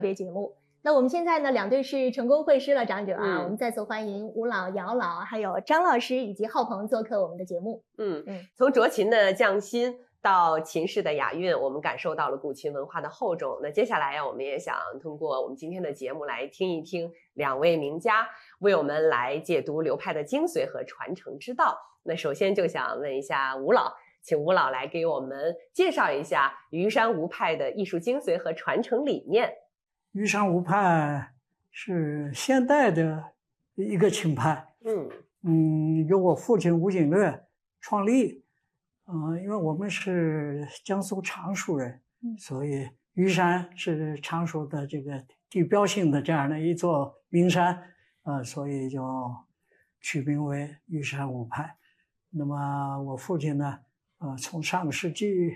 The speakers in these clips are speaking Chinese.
别节目。那我们现在呢，两队是成功会师了，长者啊，我们再次欢迎吴老、姚老，还有张老师以及浩鹏做客我们的节目。 从斫琴的匠心到秦氏的雅韵，我们感受到了古琴文化的厚重。那接下来呀，我们也想通过我们今天的节目来听一听两位名家为我们来解读流派的精髓和传承之道。那首先就想问一下吴老，请吴老来给我们介绍一下虞山吴派的艺术精髓和传承理念。 虞山吴派是现代的一个琴派，由我父亲吴景略创立，因为我们是江苏常熟人，所以虞山是常熟的这个地标性的这样的一座名山，所以就取名为虞山吴派。那么我父亲呢，从上个世纪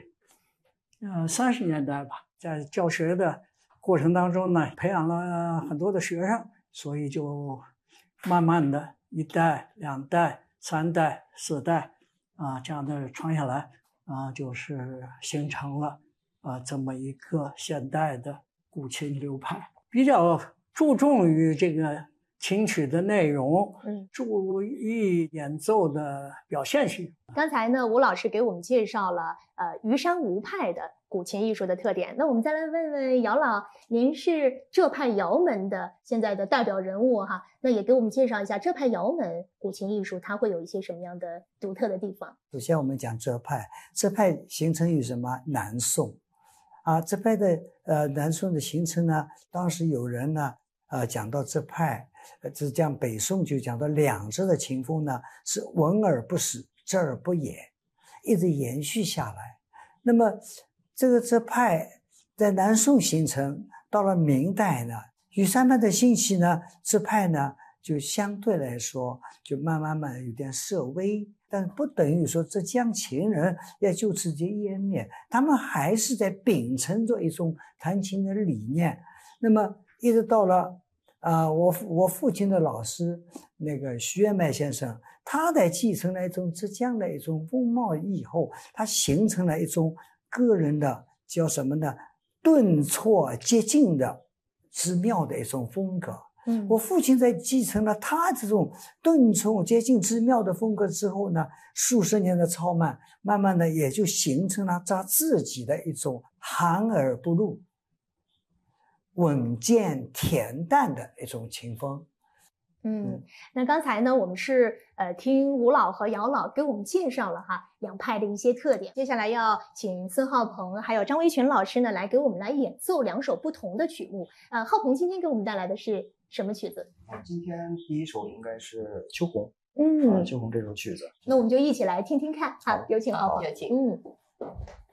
30年代吧，在教学的过程当中呢，培养了很多的学生，所以就慢慢的1代、2代、3代、4代这样的传下来就是形成了这么一个现代的古琴流派，比较注重于这个琴曲的内容，注意演奏的表现性。 刚才呢，吴老师给我们介绍了虞山吴派的古琴艺术的特点。那我们再来问问姚老，您是这派姚门的现在的代表人物哈，那也给我们介绍一下这派姚门古琴艺术它会有一些什么样的独特的地方。 首先我们讲这派形成于什么？南宋这派的南宋的形成呢，当时有人呢讲到这派是讲北宋就讲到两支的琴风呢是闻而不死，知而不言，一直延续下来。那么这派在南宋形成，到了明代呢，虞山派的兴起呢，这派呢就相对来说就慢慢有点式微，但不等于说浙江琴人要就此就湮灭，他们还是在秉承着一种弹琴的理念。那么一直到了我父亲的老师那个徐元迈先生，他在继承了一种浙江的一种风貌以后，他形成了一种个人的叫什么呢？顿挫接近的之妙的一种风格。我父亲在继承了他这种顿挫接近之妙的风格之后呢，数十年的操慢，慢慢的也就形成了他自己的一种含而不露、稳健恬淡的一种琴风。 那刚才呢，我们是听吴老和姚老给我们介绍了两派的一些特点。接下来要请孙浩鹏还有张维群老师呢来给我们来演奏2首不同的曲目。浩鹏今天给我们带来的是什么曲子？ 今天第一首应该是《秋红》。秋红这首曲子， 那我们就一起来听听看。好，有请浩鹏。 有请。